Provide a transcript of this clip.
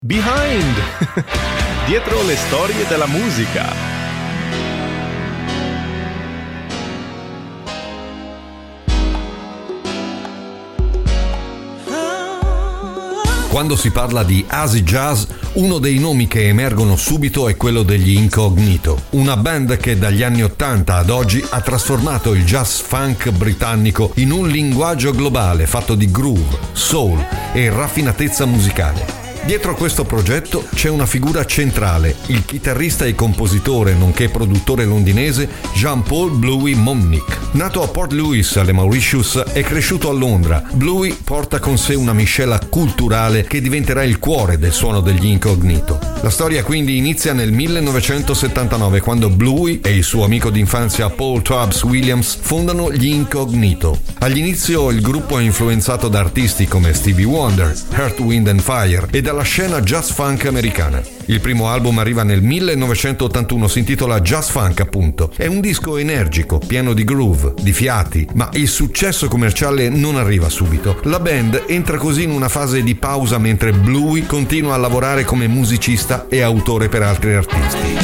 Behind! Dietro le storie della musica. Quando si parla di acid jazz, uno dei nomi che emergono subito è quello degli Incognito, una band che dagli anni 80 ad oggi ha trasformato il jazz funk britannico in un linguaggio globale fatto di groove, soul e raffinatezza musicale. Dietro questo progetto c'è una figura centrale, il chitarrista e compositore nonché produttore londinese Jean-Paul Bluey Momnick. Nato a Port Louis alle Mauritius e cresciuto a Londra, Bluey porta con sé una miscela culturale che diventerà il cuore del suono degli Incognito. La storia quindi inizia nel 1979 quando Bluey e il suo amico d'infanzia Paul Tubbs Williams fondano gli Incognito. All'inizio il gruppo è influenzato da artisti come Stevie Wonder, Earth, Wind and Fire e dalla scena jazz funk americana. Il primo album arriva nel 1981, si intitola Jazz Funk appunto. È un disco energico, pieno di groove, di fiati, ma il successo commerciale non arriva subito. La band entra così in una fase di pausa mentre Bluey continua a lavorare come musicista e autore per altri artisti.